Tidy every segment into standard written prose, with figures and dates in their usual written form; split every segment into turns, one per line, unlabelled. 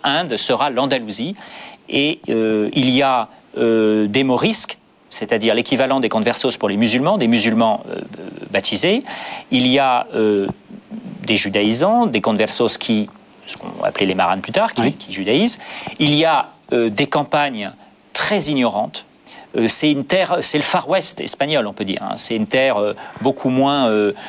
Inde sera l'Andalousie. Et il y a des morisques, c'est-à-dire l'équivalent des conversos pour les musulmans, des musulmans baptisés. Il y a des judaïsants, des conversos ce qu'on va appeler les maranes plus tard, qui judaïsent. Il y a des campagnes très ignorantes. C'est une terre, c'est le Far West espagnol, on peut dire. Hein. C'est une terre beaucoup moins,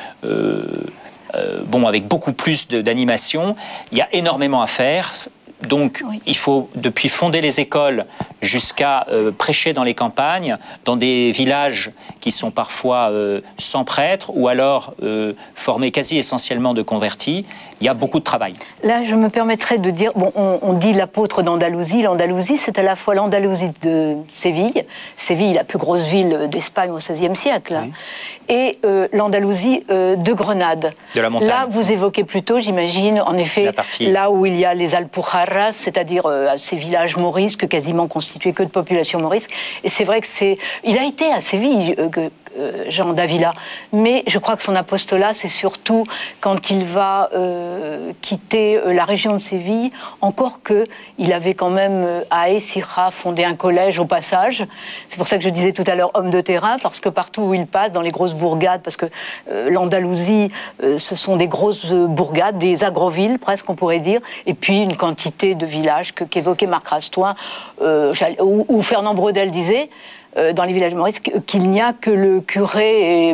avec beaucoup plus d'animation. Il y a énormément à faire. Donc, il faut, depuis fonder les écoles jusqu'à prêcher dans les campagnes, dans des villages qui sont parfois sans prêtre ou alors formés quasi essentiellement de convertis, il y a beaucoup de travail.
Là, je me permettrais de dire, on dit l'apôtre d'Andalousie. L'Andalousie, c'est à la fois l'Andalousie de Séville, la plus grosse ville d'Espagne au XVIe siècle, et l'Andalousie de Grenade.
De la montagne. Là,
vous évoquez plutôt, j'imagine, en effet, là où il y a les Alpujarras, c'est-à-dire ces villages morisques, quasiment constitués que de population morisque. Et c'est vrai il a été à Séville, Jean d'Avila, mais je crois que son apostolat, c'est surtout quand il va quitter la région de Séville, encore qu'il avait quand même à Écija fondé un collège au passage. C'est pour ça que je disais tout à l'heure homme de terrain, parce que partout où il passe, dans les grosses bourgades, parce que l'Andalousie, ce sont des grosses bourgades, des agrovilles presque on pourrait dire, et puis une quantité de villages qu'évoquait Marc Rastoin, où Fernand Braudel disait, dans les villages morisques, qu'il n'y a que le curé et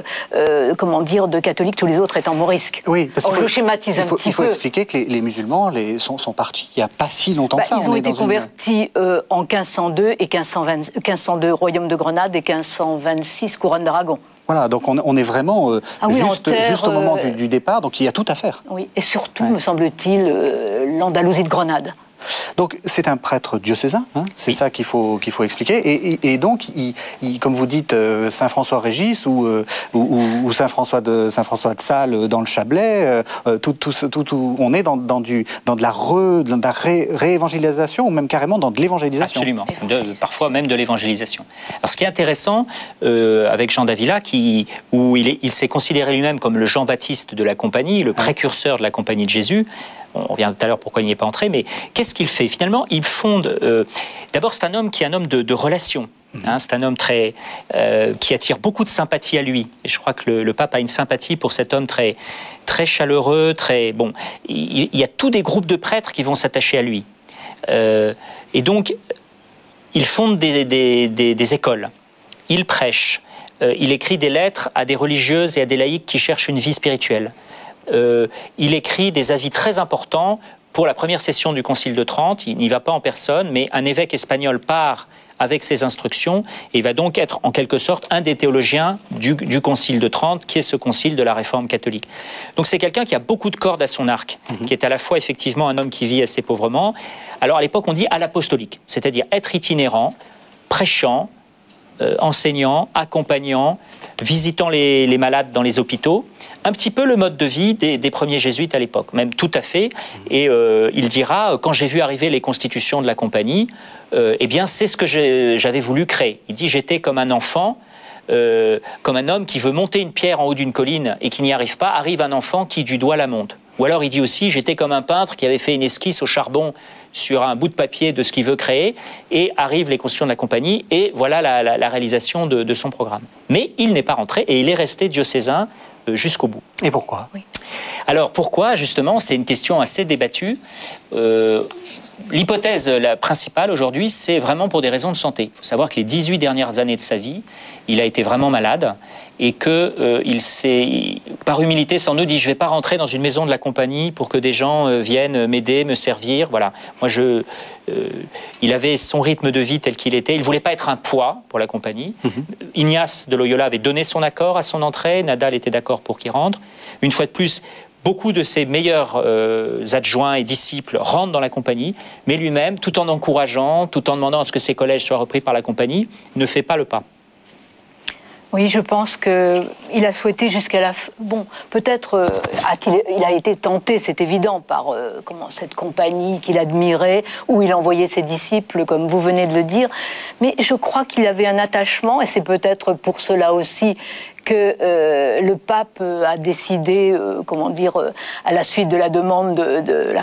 de catholiques, tous les autres étant morisques.
Oui, parce qu'il
je schématise un petit peu.
Il faut expliquer que les musulmans sont partis il n'y a pas si longtemps que ça.
Ils ont été convertis en 1502 et 1502 royaume de Grenade et 1526 couronne d'Aragon.
Voilà, donc on est vraiment juste au moment du départ, donc il y a tout à faire.
Oui, et surtout, me semble-t-il, l'Andalousie de Grenade.
Donc c'est un prêtre diocésain, hein, c'est ça qu'il faut expliquer. Et donc, comme vous dites, Saint François Régis ou Saint François de Sales dans le Chablais, on est dans de la réévangélisation ou même carrément dans de l'évangélisation.
Absolument, parfois même de l'évangélisation. Alors ce qui est intéressant avec Jean d'Avila, où il s'est considéré lui-même comme le Jean-Baptiste de la compagnie, le précurseur de la compagnie de Jésus. On revient tout à l'heure pourquoi il n'y est pas entré, mais qu'est-ce qu'il fait? Finalement, il fonde... D'abord, c'est un homme qui est un homme de relations. Hein, c'est un homme qui attire beaucoup de sympathie à lui. Et je crois que le pape a une sympathie pour cet homme très, très chaleureux, très... Bon, il y a tous des groupes de prêtres qui vont s'attacher à lui. Et donc, il fonde des écoles. Il prêche. Il écrit des lettres à des religieuses et à des laïcs qui cherchent une vie spirituelle. Il écrit des avis très importants pour la première session du Concile de Trente. Il n'y va pas en personne, mais un évêque espagnol part avec ses instructions et il va donc être en quelque sorte un des théologiens du Concile de Trente, qui est ce concile de la Réforme catholique. Donc c'est quelqu'un qui a beaucoup de cordes à son arc, qui est à la fois effectivement un homme qui vit assez pauvrement. Alors à l'époque on dit à l'apostolique, c'est-à-dire être itinérant, prêchant, enseignant, accompagnant, visitant les malades dans les hôpitaux. Un petit peu le mode de vie des premiers jésuites à l'époque, même tout à fait. Et il dira, quand j'ai vu arriver les constitutions de la compagnie, eh bien c'est ce que j'avais voulu créer. Il dit, j'étais comme un enfant, comme un homme qui veut monter une pierre en haut d'une colline et qui n'y arrive pas, arrive un enfant qui du doigt la monte. Ou alors il dit aussi, j'étais comme un peintre qui avait fait une esquisse au charbon sur un bout de papier de ce qu'il veut créer, et arrivent les constitutions de la compagnie, et voilà la réalisation de son programme. Mais il n'est pas rentré, et il est resté diocésain jusqu'au bout.
Et pourquoi?
Alors pourquoi, justement, c'est une question assez débattue. L'hypothèse principale aujourd'hui, c'est vraiment pour des raisons de santé. Il faut savoir que les 18 dernières années de sa vie, il a été vraiment malade et qu'il s'est, par humilité, sans nous dit, je ne vais pas rentrer dans une maison de la compagnie pour que des gens viennent m'aider, me servir. Voilà. Moi, il avait son rythme de vie tel qu'il était. Il ne voulait pas être un poids pour la compagnie. Ignace de Loyola avait donné son accord à son entrée. Nadal était d'accord pour qu'il rentre. Une fois de plus, beaucoup de ses meilleurs adjoints et disciples rentrent dans la compagnie, mais lui-même, tout en encourageant, tout en demandant à ce que ses collèges soient repris par la compagnie, ne fait pas le pas.
Oui, je pense qu'il a souhaité jusqu'à la fin... Bon, peut-être il a été tenté, c'est évident, par cette compagnie qu'il admirait, où il envoyait ses disciples, comme vous venez de le dire. Mais je crois qu'il avait un attachement, et c'est peut-être pour cela aussi que le pape a décidé, à la suite de la demande de la